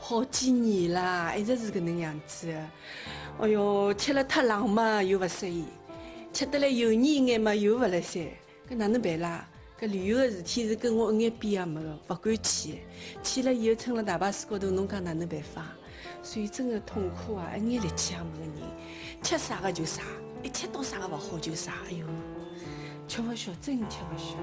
好几年啦，一直是搿能样子的。哎哟，吃了太冷嘛又勿适宜，吃得来油腻一眼嘛又勿来三，搿哪能办啦？搿旅游个事体是跟我一眼边也没个，勿敢去。去了以后撑了大巴士高头，侬讲哪能办法？所以真个痛苦啊，一眼力气也没个人，吃啥个就啥，一吃到啥个勿好就啥，哎哟，吃勿消，真吃勿消。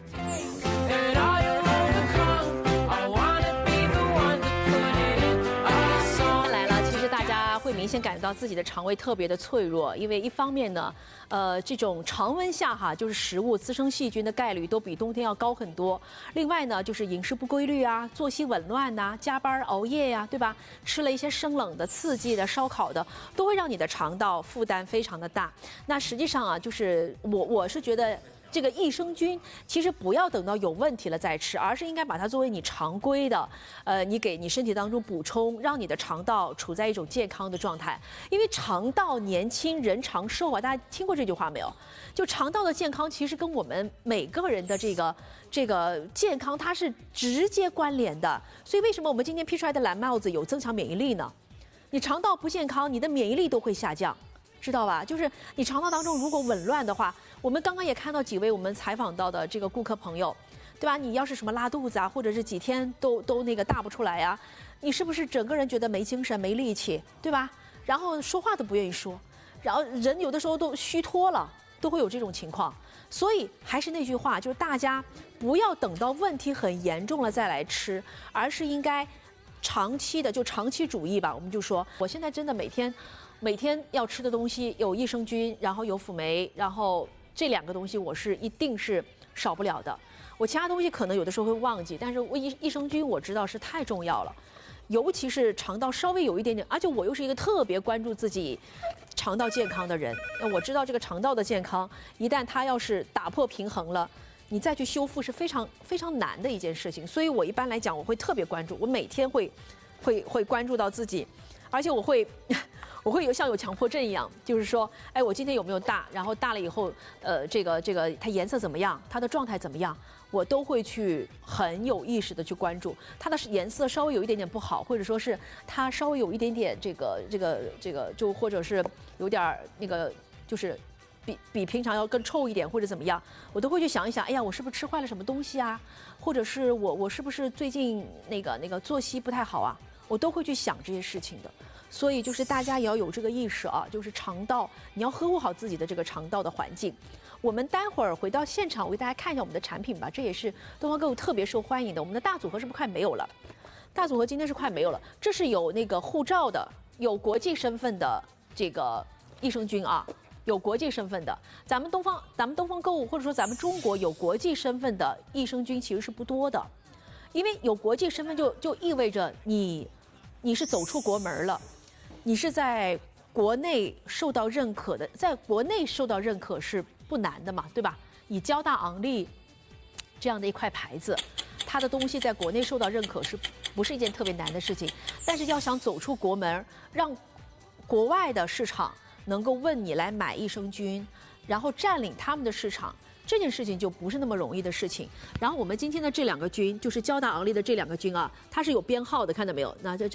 会明显感觉到自己的肠胃特别的脆弱，因为一方面呢，这种常温下哈，就是食物滋生细菌的概率都比冬天要高很多。另外呢，就是饮食不规律啊，作息紊乱呐，加班熬夜呀，对吧？吃了一些生冷的、刺激的、烧烤的，都会让你的肠道负担非常的大。那实际上啊，就是我是觉得。这个益生菌其实不要等到有问题了再吃，而是应该把它作为你常规的，你给你身体当中补充，让你的肠道处在一种健康的状态。因为肠道年轻人长寿啊，大家听过这句话没有？就肠道的健康其实跟我们每个人的这个健康它是直接关联的。所以为什么我们今天披出来的蓝帽子有增强免疫力呢？你肠道不健康，你的免疫力都会下降。知道吧？就是你肠道当中如果紊乱的话，我们刚刚也看到几位我们采访到的这个顾客朋友，对吧？你要是什么拉肚子啊，或者是几天都那个大不出来呀，你是不是整个人觉得没精神、没力气，对吧？然后说话都不愿意说，然后人有的时候都虚脱了，都会有这种情况。所以还是那句话，就是大家不要等到问题很严重了再来吃，而是应该长期的，就长期主义吧。我们就说，我现在真的每天要吃的东西有益生菌，然后有辅酶，然后这2个东西我是一定是少不了的。我其他东西可能有的时候会忘记，但是益生菌我知道是太重要了，尤其是肠道稍微有一点点，而且我又是一个特别关注自己肠道健康的人。我知道这个肠道的健康，一旦它要是打破平衡了，你再去修复是非常非常难的一件事情。所以我一般来讲，我会特别关注，我每天会关注到自己，而且我会有像有强迫症一样，就是说，哎，我今天有没有大？然后大了以后，这个它颜色怎么样？它的状态怎么样？我都会去很有意识的去关注。它的颜色稍微有一点点不好，或者说是它稍微有一点点这个，就或者是有点那个，就是比平常要更臭一点，或者怎么样，我都会去想一想，哎呀，我是不是吃坏了什么东西啊？或者是我是不是最近那个作息不太好啊？我都会去想这些事情的。所以就是大家也要有这个意识啊，就是肠道，你要呵护好自己的这个肠道的环境。我们待会儿回到现场，我给大家看一下我们的产品吧，这也是东方购物特别受欢迎的。我们的大组合是不是快没有了？大组合今天是快没有了。这是有那个护照的，有国际身份的这个益生菌啊，有国际身份的。咱们东方购物或者说咱们中国有国际身份的益生菌其实是不多的，因为有国际身份就意味着你是走出国门了。你是在国内受到认可的，在国内受到认可是不难的嘛，对吧？以交大昂立这样的一块牌子，它的东西在国内受到认可是不是一件特别难的事情？但是要想走出国门，让国外的市场能够问你来买益生菌，然后占领他们的市场，这件事情就不是那么容易的事情。然后我们今天的这2个菌，就是交大昂立的这2个菌啊，它是有编号的，看到没有？那这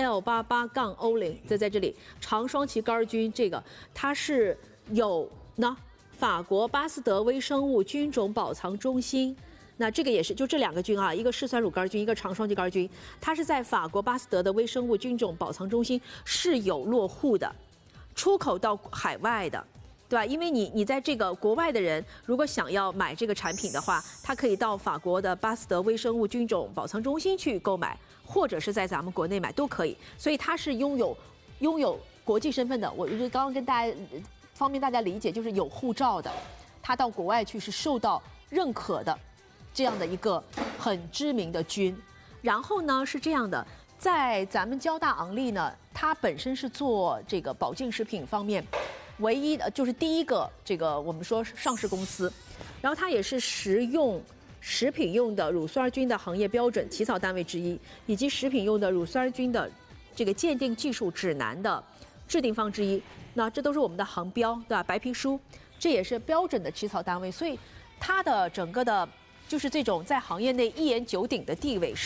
BL88-O0，在这里，长双歧杆菌，这个它是有呢，法国巴斯德微生物菌种保藏中心。那这个也是，就这2个菌啊，一个嗜酸乳杆菌，一个长双歧杆菌，它是在法国巴斯德的微生物菌种保藏中心是有落户的，出口到海外的。对吧？因为你在这个国外的人，如果想要买这个产品的话，他可以到法国的巴斯德微生物菌种保藏中心去购买，或者是在咱们国内买都可以。所以它是拥有国际身份的。我就刚刚跟大家方便大家理解，就是有护照的，他到国外去是受到认可的这样的一个很知名的菌。然后呢是这样的，在咱们交大昂立呢，它本身是做这个保健食品方面。唯一的就是第一个这个我们说上市公司，然后它也是食品用的乳酸菌的行业标准起草单位之一，以及食品用的乳酸菌的这个鉴定技术指南的制定方之一。那这都是我们的航标，对吧？白皮书，这也是标准的起草单位，所以它的整个的就是这种在行业内一言九鼎的地位是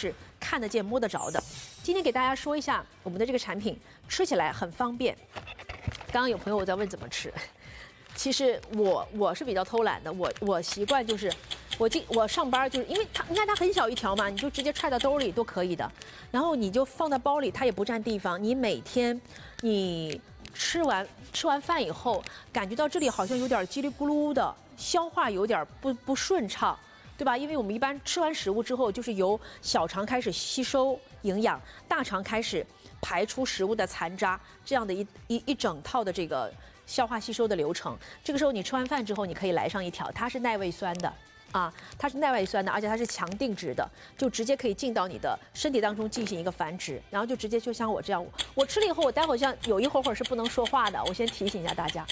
看得见摸得着的。今天给大家说一下我们的这个产品，吃起来很方便。刚刚有朋友在问怎么吃，其实我是比较偷懒的，我习惯就是我上班就是因为你看它很小一条嘛，你就直接揣到兜里都可以的，然后你就放在包里，它也不占地方。你每天你吃完饭以后，感觉到这里好像有点叽里咕噜的，消化有点不顺畅，对吧？因为我们一般吃完食物之后，就是由小肠开始吸收营养，大肠开始排出食物的残渣，这样的一整套的这个消化吸收的流程。这个时候你吃完饭之后，你可以来上一条，它是耐胃酸的。它是耐胃酸的，而且它是强定植的，就直接可以进到你的身体当中进行一个繁殖，然后就直接就像我这样，我吃了以后，我待会儿像有一会儿是不能说话的，我先提醒一下大家。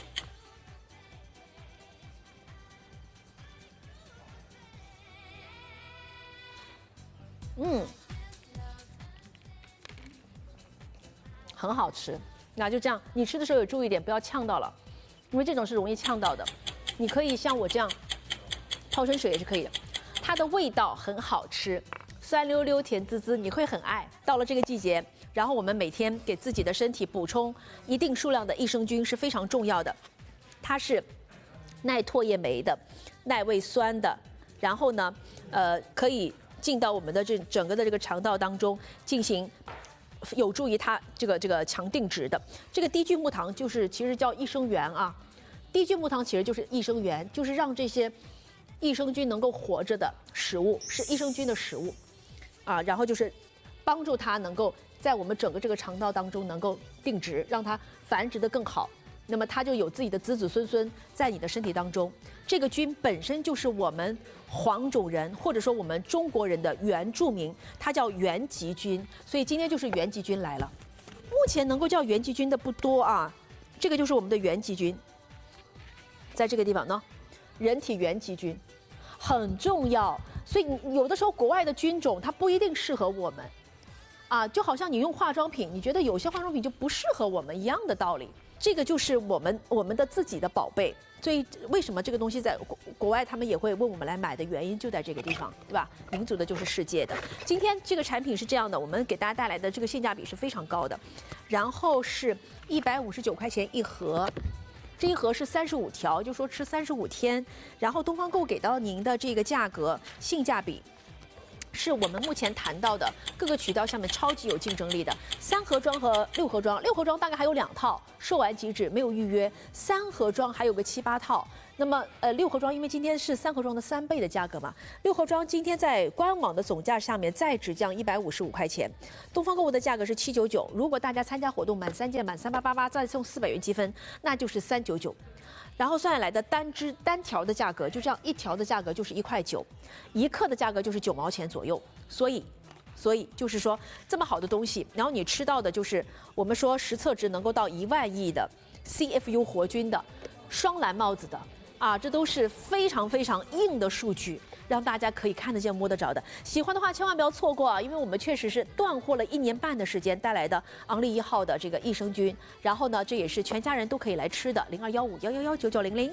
很好吃，那就这样，你吃的时候也注意点，不要呛到了，因为这种是容易呛到的。你可以像我这样。泡成水也是可以的，它的味道很好吃，酸溜溜、甜滋滋，你会很爱。到了这个季节，然后我们每天给自己的身体补充一定数量的益生菌是非常重要的。它是耐唾液酶的、耐胃酸的，然后呢，可以进到我们的整个的这个肠道当中进行。有助于它这个强定植的。这个低聚木糖其实叫益生元啊，低聚木糖其实就是益生元，就是让这些益生菌能够活着的食物，是益生菌的食物，然后就是帮助它能够在我们整个这个肠道当中能够定植，让它繁殖得更好。那么它就有自己的子子孙孙在你的身体当中。这个菌本身就是我们黄种人或者说我们中国人的原住民，它叫原籍菌，所以今天就是原籍菌来了。目前能够叫原籍菌的不多啊，这个就是我们的原籍菌，在这个地方呢。人体原籍菌很重要，所以有的时候国外的菌种它不一定适合我们，就好像你用化妆品，你觉得有些化妆品就不适合我们一样的道理。这个就是我们的自己的宝贝，所以为什么这个东西在国外他们也会问我们来买的原因就在这个地方，对吧？民族的就是世界的。今天这个产品是这样的，我们给大家带来的这个性价比是非常高的，然后是159块钱一盒。这一盒是35条，就说吃35天，然后东方购给到您的这个价格性价比，是我们目前谈到的各个渠道下面超级有竞争力的。3盒装和6盒装，6盒装大概还有2套，售完即止，没有预约。3盒装还有个7、8套。那么6盒装因为今天是3盒装的3倍的价格嘛，6盒装今天在官网的总价下面再只降155块钱，东方购物的价格是799。如果大家参加活动满3件满3888再送400元积分，那就是399。然后算下来的单条的价格，就这样1条的价格就是1块9，1克的价格就是9毛钱左右。所以就是说这么好的东西，然后你吃到的就是我们说实测值能够到1万亿的 CFU 活菌的双蓝帽子的。这都是非常非常硬的数据，让大家可以看得见摸得着的。喜欢的话千万不要错过啊，因为我们确实是断货了1年半的时间带来的昂利1号的这个益生菌，然后呢这也是全家人都可以来吃的。021511199900。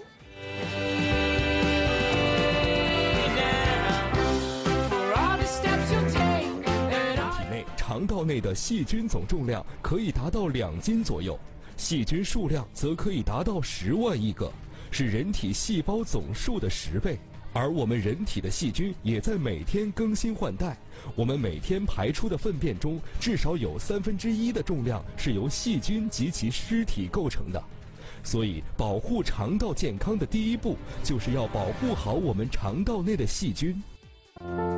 体内肠道内的细菌总重量可以达到2斤左右，细菌数量则可以达到10万亿个。是人体细胞总数的10倍，而我们人体的细菌也在每天更新换代。我们每天排出的粪便中，至少有1/3的重量是由细菌及其尸体构成的。所以，保护肠道健康的第一步，就是要保护好我们肠道内的细菌。